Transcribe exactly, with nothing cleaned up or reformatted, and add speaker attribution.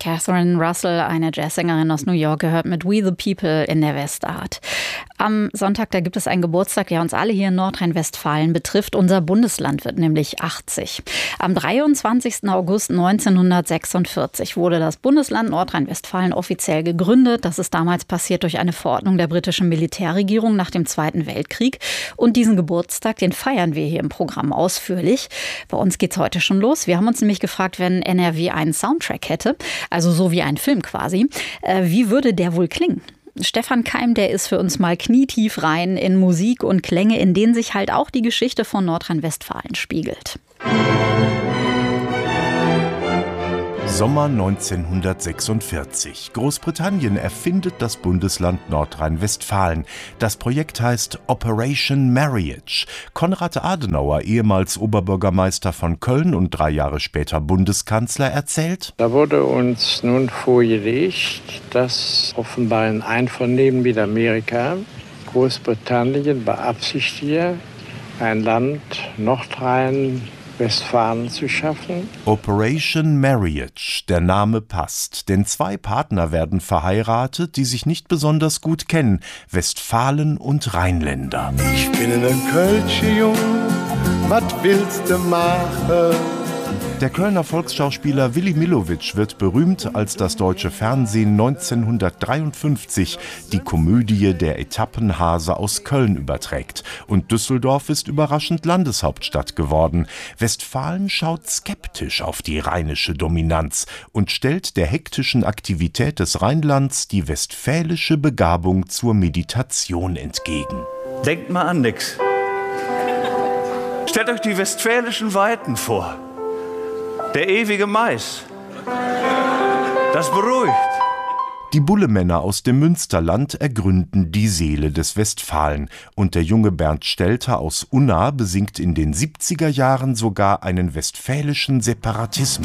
Speaker 1: Catherine Russell, eine Jazzsängerin aus New York, gehört mit We the People in der Westart. Am Sonntag, da gibt es einen Geburtstag, der uns alle hier in Nordrhein-Westfalen betrifft. Unser Bundesland wird nämlich achtzig. Am dreiundzwanzigsten August neunzehnhundertsechsundvierzig wurde das Bundesland Nordrhein-Westfalen offiziell gegründet. Das ist damals passiert durch eine Verordnung der britischen Militärregierung nach dem Zweiten Weltkrieg. Und diesen Geburtstag, den feiern wir hier im Programm ausführlich. Bei uns geht's heute schon los. Wir haben uns nämlich gefragt, wenn N R W einen Soundtrack hätte, also so wie ein Film quasi, äh, wie würde der wohl klingen? Stefan Keim, der ist für uns mal knietief rein in Musik und Klänge, in denen sich halt auch die Geschichte von Nordrhein-Westfalen spiegelt.
Speaker 2: Sommer neunzehnhundertsechsundvierzig. Großbritannien erfindet das Bundesland Nordrhein-Westfalen. Das Projekt heißt Operation Marriage. Konrad Adenauer, ehemals Oberbürgermeister von Köln und drei Jahre später Bundeskanzler, erzählt:
Speaker 3: Da wurde uns nun vorgelegt, dass offenbar in Einvernehmen mit Amerika Großbritannien beabsichtige, ein Land Nordrhein Westfalen zu schaffen.
Speaker 2: Operation Marriage, der Name passt, denn zwei Partner werden verheiratet, die sich nicht besonders gut kennen, Westfalen und Rheinländer.
Speaker 4: Ich bin ein Kölsche Jung, was willst du machen?
Speaker 2: Der Kölner Volksschauspieler Willy Millowitsch wird berühmt, als das deutsche Fernsehen neunzehnhundertdreiundfünfzig die Komödie Der Etappenhase aus Köln überträgt. Und Düsseldorf ist überraschend Landeshauptstadt geworden. Westfalen schaut skeptisch auf die rheinische Dominanz und stellt der hektischen Aktivität des Rheinlands die westfälische Begabung zur Meditation entgegen.
Speaker 5: Denkt mal an nix. Stellt euch die westfälischen Weiten vor. Der ewige Mais. Das beruhigt.
Speaker 2: Die Bullemänner aus dem Münsterland ergründen die Seele des Westfalen. Und der junge Bernd Stelter aus Unna besingt in den siebziger Jahren sogar einen westfälischen Separatismus.